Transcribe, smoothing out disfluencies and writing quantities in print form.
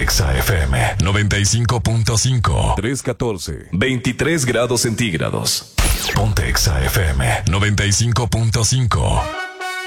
Exa FM 95.5. 314. 23 grados centígrados. Ponte Exa FM 95.5.